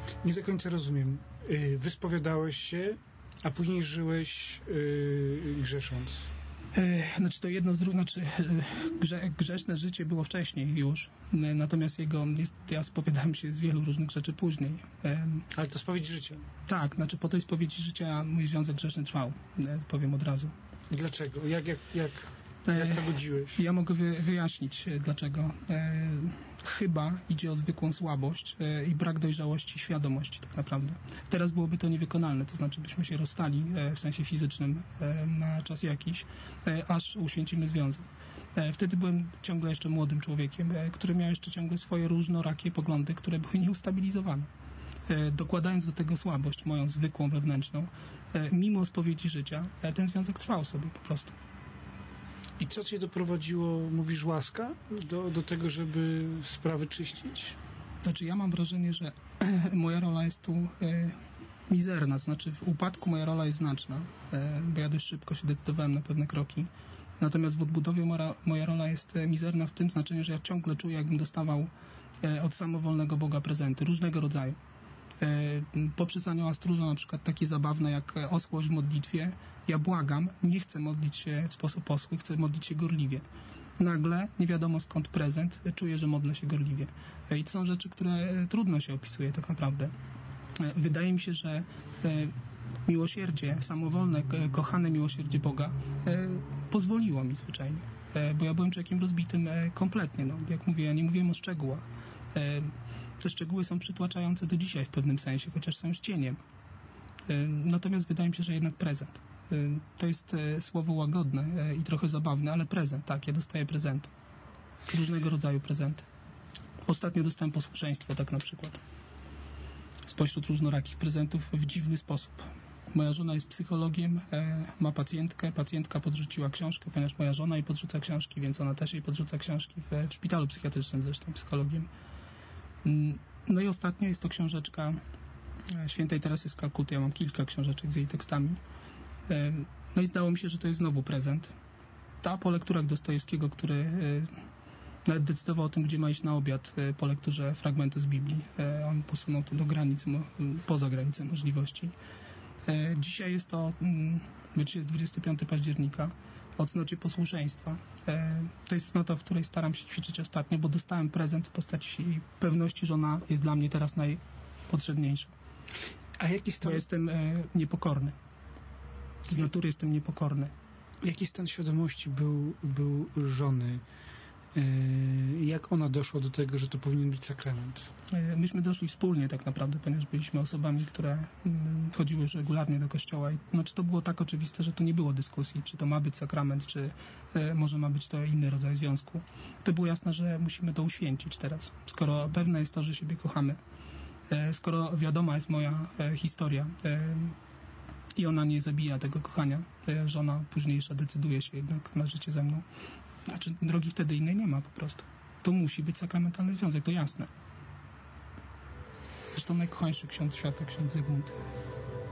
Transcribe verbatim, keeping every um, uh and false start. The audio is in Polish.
Nie do końca rozumiem. Wyspowiadałeś się, a później żyłeś yy, grzesząc. Znaczy to jedno z drugim, znaczy grze, grzeszne życie było wcześniej już, natomiast jego, ja spowiadałem się z wielu różnych rzeczy później. Ale to spowiedź życia. Tak, znaczy po tej spowiedzi życia mój związek grzeszny trwał, powiem od razu. Dlaczego? Jak, jak, jak, jak to godziłeś? Ja mogę wy, wyjaśnić dlaczego. E, chyba idzie o zwykłą słabość e, i brak dojrzałości, świadomości tak naprawdę. Teraz byłoby to niewykonalne, to znaczy byśmy się rozstali e, w sensie fizycznym e, na czas jakiś, e, aż uświęcimy związek. E, wtedy byłem ciągle jeszcze młodym człowiekiem, e, który miał jeszcze ciągle swoje różnorakie poglądy, które były nieustabilizowane. E, dokładając do tego słabość, moją zwykłą, wewnętrzną, e, mimo spowiedzi życia, e, ten związek trwał sobie po prostu. I co cię doprowadziło, mówisz, łaska, do, do tego, żeby sprawy czyścić? Znaczy ja mam wrażenie, że moja rola jest tu e, mizerna, znaczy w upadku moja rola jest znaczna, e, bo ja dość szybko się decydowałem na pewne kroki. Natomiast w odbudowie moja, moja rola jest mizerna w tym znaczeniu, że ja ciągle czuję, jakbym dostawał e, od samowolnego Boga prezenty, różnego rodzaju. Poprzez anioła stróża na przykład takie zabawne jak oschłość w modlitwie. Ja błagam, nie chcę modlić się w sposób oschły, chcę modlić się gorliwie. Nagle, nie wiadomo skąd prezent, czuję, że modlę się gorliwie. I to są rzeczy, które trudno się opisuje tak naprawdę. Wydaje mi się, że miłosierdzie, samowolne, kochane miłosierdzie Boga pozwoliło mi zwyczajnie. Bo ja byłem człowiekiem rozbitym kompletnie. No, jak mówię, ja nie mówiłem o szczegółach. Te szczegóły są przytłaczające do dzisiaj w pewnym sensie, chociaż są już cieniem. Natomiast wydaje mi się, że jednak prezent. To jest słowo łagodne i trochę zabawne, ale prezent, tak, ja dostaję prezenty. Różnego rodzaju prezenty. Ostatnio dostałem posłuszeństwo, tak na przykład. Spośród różnorakich prezentów w dziwny sposób. Moja żona jest psychologiem, ma pacjentkę, pacjentka podrzuciła książkę, ponieważ moja żona jej podrzuca książki, więc ona też jej podrzuca książki w, w szpitalu psychiatrycznym zresztą, psychologiem. No i ostatnio jest to książeczka świętej Teresy z Kalkuty. Ja mam kilka książeczek z jej tekstami. No i zdało mi się, że to jest znowu prezent. Ta po lekturach Dostojewskiego, który nawet decydował o tym, gdzie ma iść na obiad po lekturze fragmentu z Biblii. On posunął to do granic, poza granicę możliwości. Dzisiaj jest to, dzisiaj jest dwudziestego piątego października, o cnocie posłuszeństwa. To jest cnota, w której staram się ćwiczyć ostatnio, bo dostałem prezent w postaci pewności, że ona jest dla mnie teraz najpotrzebniejsza. A jaki stan... Bo jestem niepokorny. Z natury jestem niepokorny. Jaki stan świadomości był, był żony? Jak ona doszła do tego, że to powinien być sakrament? Myśmy doszli wspólnie tak naprawdę, ponieważ byliśmy osobami, które chodziły już regularnie do kościoła. I, znaczy to było tak oczywiste, że tu nie było dyskusji, czy to ma być sakrament, czy e, może ma być to inny rodzaj związku. To było jasne, że musimy to uświęcić teraz. Skoro pewne jest to, że siebie kochamy, e, skoro wiadoma jest moja e, historia e, i ona nie zabija tego kochania, e, żona późniejsza decyduje się jednak na życie ze mną. Znaczy, drogi wtedy innej nie ma po prostu. To musi być sakramentalny związek, to jasne. Zresztą najkochańszy ksiądz świata, ksiądz Zygmunt,